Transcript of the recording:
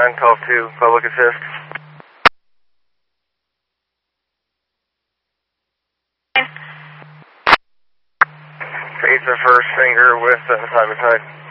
9, call 2, public assist. Raise the first finger with time and tide.